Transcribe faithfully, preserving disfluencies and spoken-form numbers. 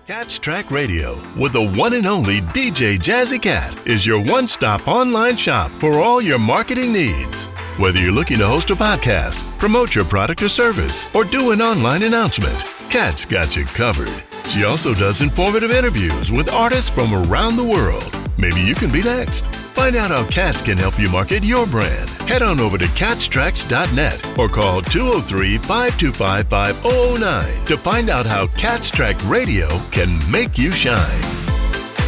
Cats Track Radio with the one and only D J Jazzy Cat is your one-stop online shop for all your marketing needs. Whether you're looking to host a podcast, promote your product or service, or do an online announcement, Cat's got you covered. She also does informative interviews with artists from around the world. Maybe you can be next. Find out how Cats can help you market your brand. Head on over to cats tracks dot net or call two oh three, five two five, five oh oh nine to find out how Cats Track Radio can make you shine.